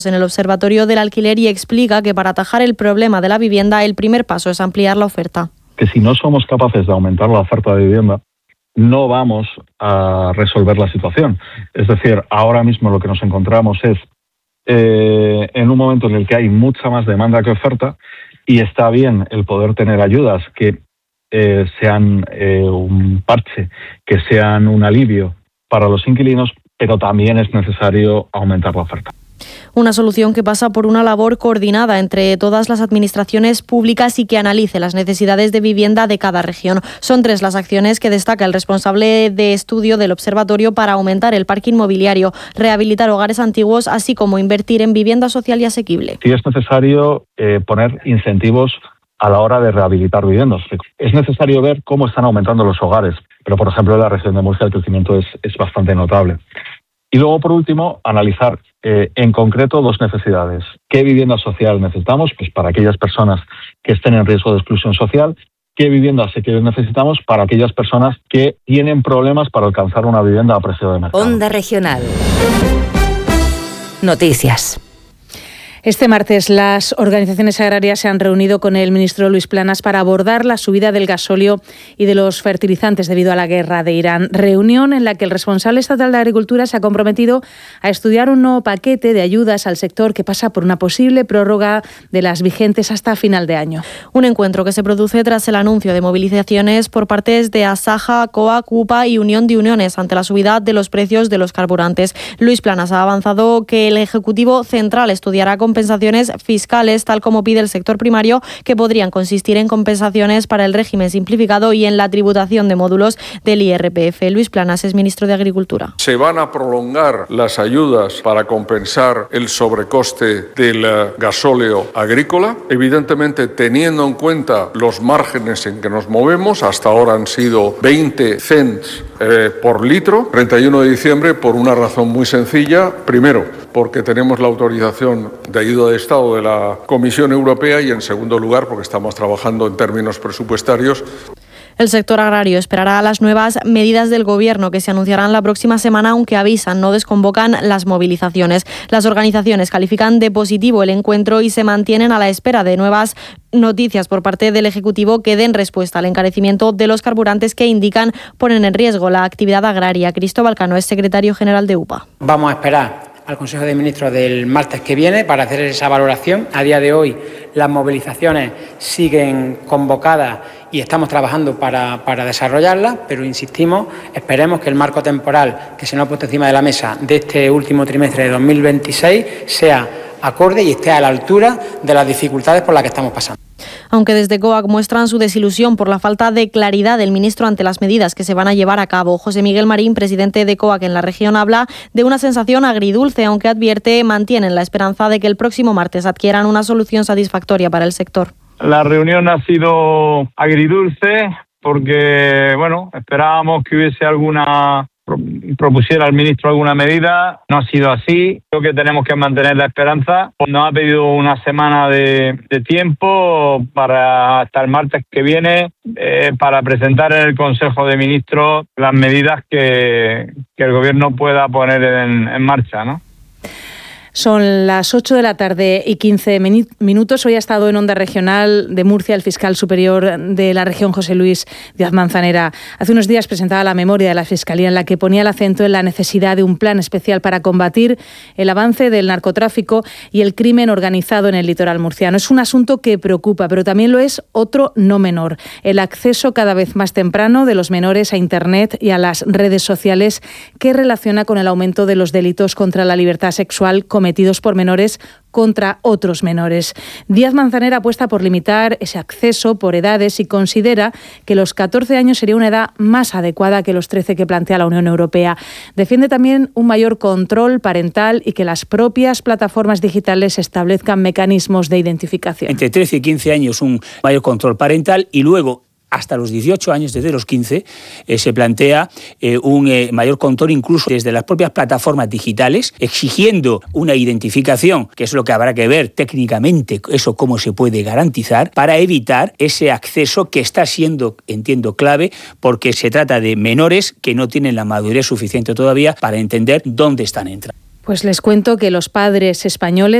en el Observatorio del Alquiler y explica que para atajar el problema de la vivienda el primer paso es ampliar la oferta. Que si no somos capaces de aumentar la oferta de vivienda, no vamos a resolver la situación. Es decir, ahora mismo lo que nos encontramos es en un momento en el que hay mucha más demanda que oferta, y está bien el poder tener ayudas que sean un parche, que sean un alivio para los inquilinos, pero también es necesario aumentar la oferta. Una solución que pasa por una labor coordinada entre todas las administraciones públicas y que analice las necesidades de vivienda de cada región. Son 3 las acciones que destaca el responsable de estudio del observatorio para aumentar el parque inmobiliario, rehabilitar hogares antiguos, así como invertir en vivienda social y asequible. Sí es necesario poner incentivos a la hora de rehabilitar viviendas. Es necesario ver cómo están aumentando los hogares, pero por ejemplo en la región de Murcia el crecimiento es bastante notable. Y luego, por último, analizar en concreto 2 necesidades. ¿Qué vivienda social necesitamos? Pues para aquellas personas que estén en riesgo de exclusión social. ¿Qué vivienda asequible necesitamos para aquellas personas que tienen problemas para alcanzar una vivienda a precio de mercado? Onda Regional. Noticias. Este martes las organizaciones agrarias se han reunido con el ministro Luis Planas para abordar la subida del gasóleo y de los fertilizantes debido a la guerra de Irán. Reunión en la que el responsable estatal de Agricultura se ha comprometido a estudiar un nuevo paquete de ayudas al sector que pasa por una posible prórroga de las vigentes hasta final de año. Un encuentro que se produce tras el anuncio de movilizaciones por partes de Asaja, COAC, UPA y Unión de Uniones ante la subida de los precios de los carburantes. Luis Planas ha avanzado que el Ejecutivo Central estudiará compensaciones fiscales, tal como pide el sector primario, que podrían consistir en compensaciones para el régimen simplificado y en la tributación de módulos del IRPF. Luis Planas es ministro de Agricultura. Se van a prolongar las ayudas para compensar el sobrecoste del gasóleo agrícola, evidentemente teniendo en cuenta los márgenes en que nos movemos. Hasta ahora han sido 20 cents por litro, 31 de diciembre, por una razón muy sencilla. Primero, porque tenemos la autorización de ayuda de Estado de la Comisión Europea, y en segundo lugar porque estamos trabajando en términos presupuestarios. El sector agrario esperará a las nuevas medidas del Gobierno que se anunciarán la próxima semana, aunque avisan no desconvocan las movilizaciones. Las organizaciones califican de positivo el encuentro y se mantienen a la espera de nuevas noticias por parte del Ejecutivo que den respuesta al encarecimiento de los carburantes que indican ponen en riesgo la actividad agraria. Cristóbal Cano es secretario general de UPA. Vamos a esperar al Consejo de Ministros del martes que viene para hacer esa valoración. A día de hoy las movilizaciones siguen convocadas y estamos trabajando para desarrollarlas, pero insistimos, esperemos que el marco temporal que se nos ha puesto encima de la mesa de este último trimestre de 2026 sea acorde y esté a la altura de las dificultades por las que estamos pasando. Aunque desde COAC muestran su desilusión por la falta de claridad del ministro ante las medidas que se van a llevar a cabo. José Miguel Marín, presidente de COAC en la región, habla de una sensación agridulce, aunque advierte mantienen la esperanza de que el próximo martes adquieran una solución satisfactoria para el sector. La reunión ha sido agridulce porque, esperábamos que hubiese propusiera al ministro alguna medida. No ha sido así. Creo que tenemos que mantener la esperanza. Nos ha pedido una semana de tiempo para hasta el martes que viene para presentar en el Consejo de Ministros las medidas que el Gobierno pueda poner en marcha, ¿no? Son las 8 de la tarde y 15 minutos. Hoy ha estado en Onda Regional de Murcia el fiscal superior de la región, José Luis Díaz Manzanera. Hace unos días presentaba la memoria de la Fiscalía en la que ponía el acento en la necesidad de un plan especial para combatir el avance del narcotráfico y el crimen organizado en el litoral murciano. Es un asunto que preocupa, pero también lo es otro no menor: el acceso cada vez más temprano de los menores a Internet y a las redes sociales, que relaciona con el aumento de los delitos contra la libertad sexual cometidos por menores contra otros menores. Díaz Manzanera apuesta por limitar ese acceso por edades y considera que los 14 años sería una edad más adecuada que los 13 que plantea la Unión Europea. Defiende también un mayor control parental y que las propias plataformas digitales establezcan mecanismos de identificación. Entre 13 y 15 años un mayor control parental, y luego hasta los 18 años, desde los 15, se plantea un mayor control incluso desde las propias plataformas digitales, exigiendo una identificación, que es lo que habrá que ver técnicamente, eso cómo se puede garantizar, para evitar ese acceso que está siendo, entiendo, clave, porque se trata de menores que no tienen la madurez suficiente todavía para entender dónde están entrando. Pues les cuento que los padres españoles